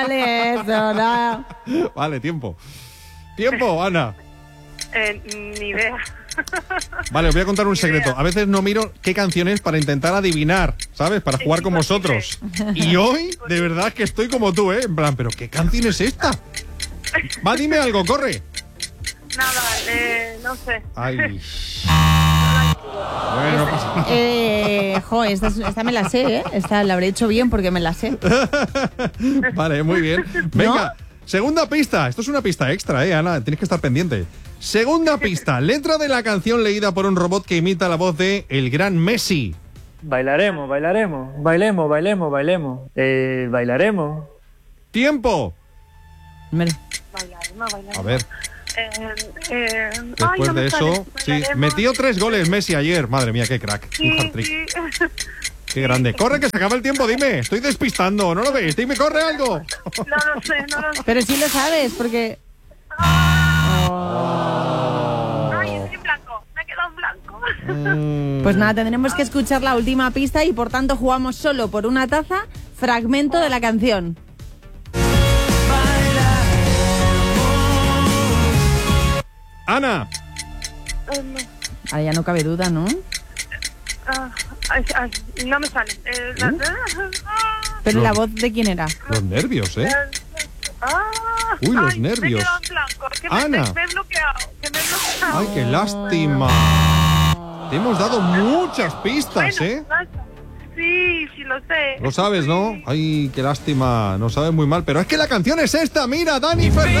Vale, eso, no. Vale, tiempo. Tiempo, Ana. Ni idea. Vale, os voy a contar un secreto. A veces no miro qué canción es para intentar adivinar, ¿sabes? Para jugar con vosotros. Y hoy, de verdad que estoy como tú, ¿eh? En plan, ¿pero qué canción es esta? Va, dime algo, corre. Nada, no sé. Ay. Bueno, no pasa nada. Esta me la sé, ¿eh? Esta la habré hecho bien porque me la sé. Vale, muy bien. Venga, segunda pista. Esto es una pista extra, Ana. Tienes que estar pendiente. Segunda pista. Letra de la canción leída por un robot que imita la voz de el gran Messi. Bailaremos, bailaremos, bailemos, bailemos, bailemos. Bailaremos. ¡Tiempo! Mira. Bailaremos. A ver, Después después de eso... Sí, metió 3 goles Messi ayer. Madre mía, qué crack. Un hat-trick. Qué grande. Corre, que se acaba el tiempo, dime. Estoy despistando, ¿no lo veis? Dime, corre algo. No lo sé. Pero sí lo sabes, porque... Ay, estoy en blanco. Me he quedado en blanco. Pues nada, tendremos que escuchar la última pista y por tanto jugamos solo por una taza, fragmento de la canción. Ana. Ahora ya no cabe duda, ¿no? No me sale. Pero la voz de quién era. Los nervios, ¿eh? Uy, los nervios. Me he quedado en blanco. Que Ana. me he bloqueado. Ay, qué lástima. Te hemos dado muchas pistas, ¿eh? Sí, lo sé. Lo sabes, ¿no? Ay, qué lástima. Nos sabe muy mal. Pero es que la canción es esta. Mira, Dani Ferrer.